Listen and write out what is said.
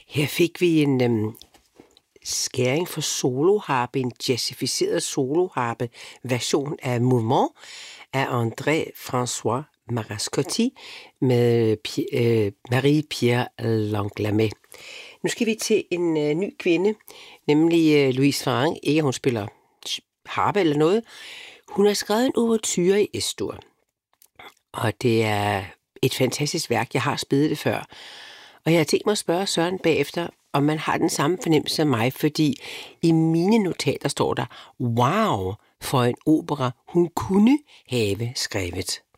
Her fik vi en skæring for soloharpe, en jazzificeret soloharpe version af Mouvement af André-François Marascotti med Marie-Pierre Langlamet. Nu skal vi til en ny kvinde, nemlig Louise Farren. Ikke at hun spiller harpe eller noget. Hun har skrevet en ouverture i S-dur, og det er et fantastisk værk. Jeg har spillet det før. Og jeg har tænkt mig at spørge Søren bagefter, om man har den samme fornemmelse som mig, fordi i mine notater står der, wow, for en opera, hun kunne have skrevet.